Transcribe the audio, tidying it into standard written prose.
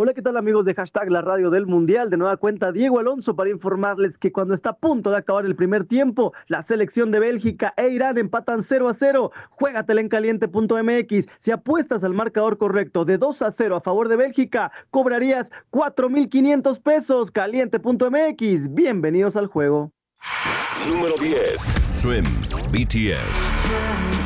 Hola, ¿qué tal amigos de Hashtag La Radio del Mundial? De nueva cuenta Diego Alonso para informarles que cuando está a punto de acabar el primer tiempo, la selección de Bélgica e Irán empatan 0-0. Juégatela en caliente.mx. Si apuestas al marcador correcto de 2-0 a favor de Bélgica, cobrarías 4,500 pesos. Caliente.mx. Bienvenidos al juego. Número 10. Swim, BTS.